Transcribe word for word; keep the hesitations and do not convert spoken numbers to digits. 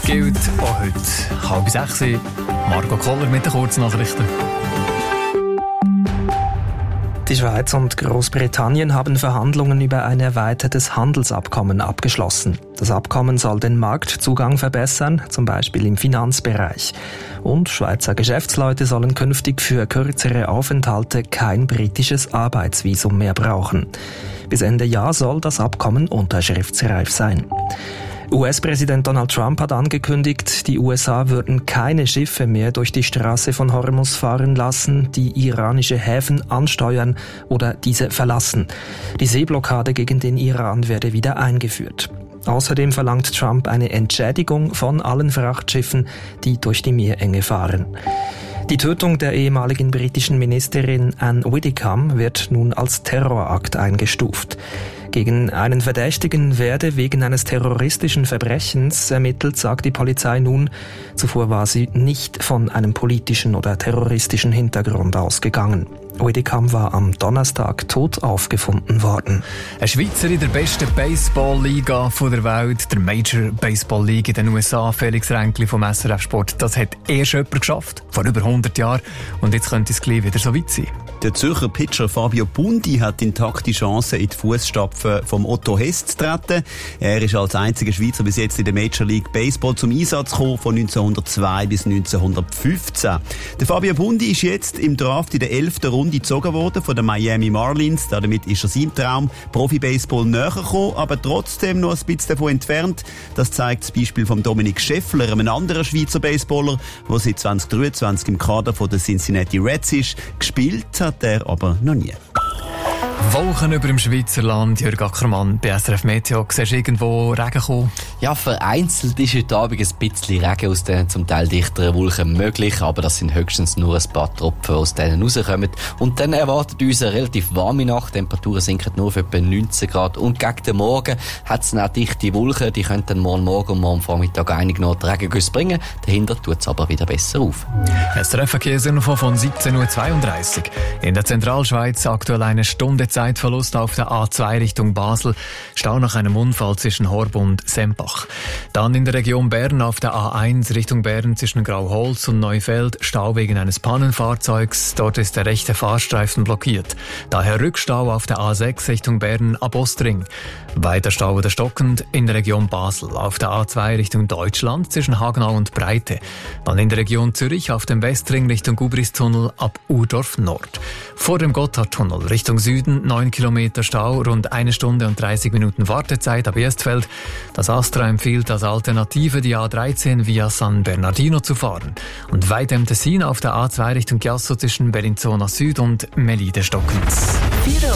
gilt auch heute. Halb sechs. Marco Koller mit den Kurznachrichten. Die Schweiz und Großbritannien haben Verhandlungen über ein erweitertes Handelsabkommen abgeschlossen. Das Abkommen soll den Marktzugang verbessern, zum Beispiel im Finanzbereich. Und Schweizer Geschäftsleute sollen künftig für kürzere Aufenthalte kein britisches Arbeitsvisum mehr brauchen. Bis Ende Jahr soll das Abkommen unterschriftsreif sein. U S-Präsident Donald Trump hat angekündigt, die U S A würden keine Schiffe mehr durch die Straße von Hormuz fahren lassen, die iranische Häfen ansteuern oder diese verlassen. Die Seeblockade gegen den Iran werde wieder eingeführt. Außerdem verlangt Trump eine Entschädigung von allen Frachtschiffen, die durch die Meerenge fahren. Die Tötung der ehemaligen britischen Ministerin Anne Widdecombe wird nun als Terrorakt eingestuft. Gegen einen Verdächtigen werde wegen eines terroristischen Verbrechens ermittelt, sagt die Polizei nun. Zuvor war sie nicht von einem politischen oder terroristischen Hintergrund ausgegangen. Widdecombe war am Donnerstag tot aufgefunden worden. Ein Schweizer in der besten Baseball-Liga der Welt, der Major Baseball League in den U S A, Felix Ränkli vom S R F Sport, das hat erst jemand geschafft, vor über hundert Jahren. Und jetzt könnte es gleich wieder so weit sein. Der Zürcher Pitcher Fabio Bundi hat intakte Chance, in die Fußstapfen vom Otto Hess zu treten. Er ist als einziger Schweizer bis jetzt in der Major League Baseball zum Einsatz gekommen, von neunzehnhundertzwei bis neunzehnhundertfünfzehn. Der Fabio Bundi ist jetzt im Draft in der elften Runde gezogen worden von den Miami Marlins. Damit ist er seinem Traum Profi-Baseball näher gekommen, aber trotzdem noch ein bisschen davon entfernt. Das zeigt das Beispiel von Dominik Scheffler, einem anderen Schweizer Baseballer, der seit zwanzig dreiundzwanzig im Kader von den Cincinnati Reds ist. Gespielt hat er aber noch nie. Wolken über dem Schweizer Land, Jörg Ackermann bei S R F Meteo. Siehst du irgendwo Regen kommen? Ja, vereinzelt ist heute Abend ein bisschen Regen aus den zum Teil dichteren Wolken möglich, aber das sind höchstens nur ein paar Tropfen, die aus denen rauskommen. Und dann erwartet uns eine relativ warme Nacht. Die Temperaturen sinken nur auf etwa neunzehn Grad. Und gegen den Morgen hat es dann auch dichte Wolken. Die können dann morgen Morgen und morgen Vormittag einige noch Regengüsse bringen. Dahinter tut es aber wieder besser auf. S R F-Verkehrsinfo von siebzehn Uhr zweiunddreißig. In der Zentralschweiz aktuell eine Stunde Zeitverlust auf der A zwei Richtung Basel. Stau nach einem Unfall zwischen Horb und Sempach. Dann in der Region Bern auf der A eins Richtung Bern zwischen Grauholz und Neufeld. Stau wegen eines Pannenfahrzeugs. Dort ist der rechte Fahrstreifen blockiert. Daher Rückstau auf der A sechs Richtung Bern ab Ostring. Weiter Stau oder stockend in der Region Basel. Auf der A zwei Richtung Deutschland zwischen Hagenau und Breite. Dann in der Region Zürich auf dem Westring Richtung Gubristunnel ab Urdorf Nord. Vor dem Gotthardtunnel Richtung Süden neun Kilometer Stau, rund eine Stunde und dreißig Minuten Wartezeit ab Erstfeld. Das Astra empfiehlt als Alternative die A dreizehn via San Bernardino zu fahren. Und weiter im Tessin auf der A zwei Richtung Chiasso zwischen Bellinzona Süd und Melide stockend.